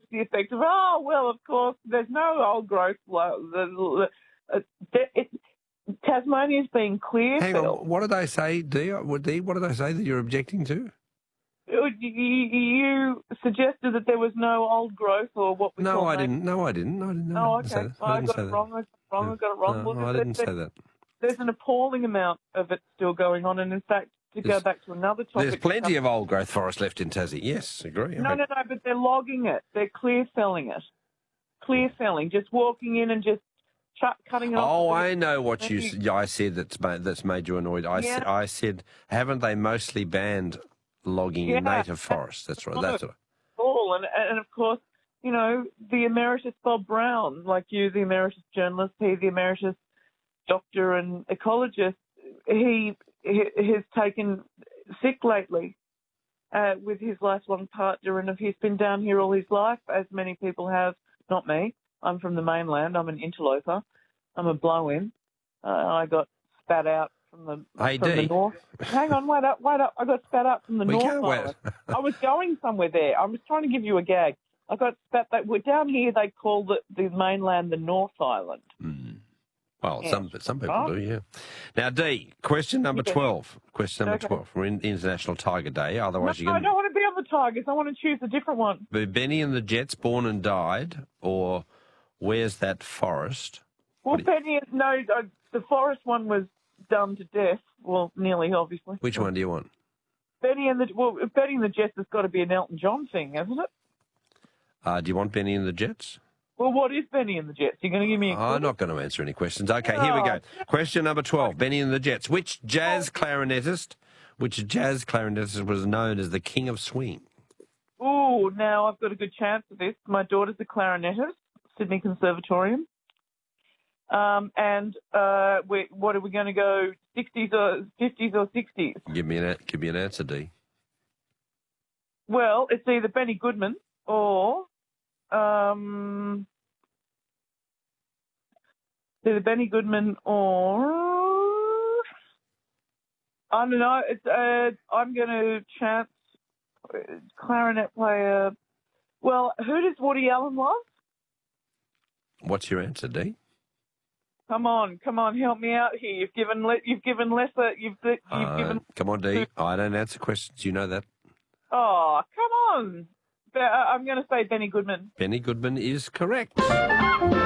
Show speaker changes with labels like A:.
A: to the effect of, oh, well, of course, there's no old growth. Tasmania's being clear.
B: Hang on, what did they say, Dee? What did they say that you're objecting to?
A: You suggested that there was no old growth or what we call...
B: I didn't. No, I didn't.
A: Oh, okay. I got it wrong. I got it wrong.
B: No, I didn't say that.
A: There's an appalling amount of it still going on, and in fact, to go back to another topic...
B: There's plenty of old growth forest left in Tassie. Yes, agree.
A: No, but they're logging it. They're clear felling it. Clear felling, just walking in and just cutting it off.
B: Oh, I know what I said that's made you annoyed. I said, haven't they mostly banned logging in native forests? That's right. That's right.
A: And of course, you know, the emeritus Bob Brown, like you, the emeritus journalist, he, the emeritus doctor and ecologist, he has taken sick lately with his lifelong partner, and he's been down here all his life, as many people have. Not me. I'm from the mainland. I'm an interloper. I'm a blow-in. I got spat out from the north. Hang on, wait up. I got spat out from the North Island. I was going somewhere there. I was trying to give you a gag. I got spat that. Down here they call the mainland the North Island.
B: Mm. Well, yes. Some people do, yeah. Now, Dee, question number 12. Question number 12. We're in International Tiger Day. Otherwise,
A: I don't want to be on the Tigers. I want to choose a different one.
B: Benny and the Jets, Born and Died, or Where's That Forest?
A: Well, the forest one was done to death. Well, nearly, obviously.
B: Which one do you want?
A: Benny and the Jets has got to be an Elton John thing, hasn't it?
B: Do you want Benny and the Jets?
A: Well, what is Benny and the Jets? You're going to give me a clue?
B: I'm not going to answer any questions. Okay, here we go. Question number 12, Benny and the Jets. Which jazz clarinetist was known as the King of Swing?
A: Oh, now I've got a good chance of this. My daughter's a clarinetist, Sydney Conservatorium. What are we going to go, 60s or 50s or 60s?
B: Give me an answer, Dee.
A: Well, it's either Benny Goodman or... either Benny Goodman or... I don't know. I'm going to chance clarinet player... Well, who does Woody Allen love?
B: What's your answer, Dee?
A: Come on, help me out here. You've given lesser.
B: Come on, Dee. I don't answer questions. You know that.
A: Oh, come on. I'm going to say Benny Goodman.
B: Benny Goodman is correct.